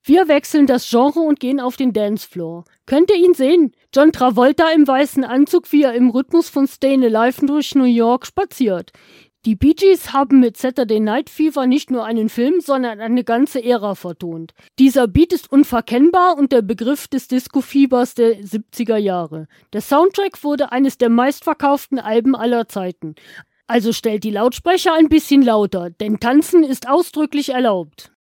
Wir wechseln das Genre und gehen auf den Dancefloor. Könnt ihr ihn sehen? John Travolta im weißen Anzug, wie er im Rhythmus von Stayin' Alive durch New York spaziert. Die Bee Gees haben mit Saturday Night Fever nicht nur einen Film, sondern eine ganze Ära vertont. Dieser Beat ist unverkennbar und der Begriff des Disco-Fiebers der 70er Jahre. Der Soundtrack wurde eines der meistverkauften Alben aller Zeiten. Also stellt die Lautsprecher ein bisschen lauter, denn Tanzen ist ausdrücklich erlaubt.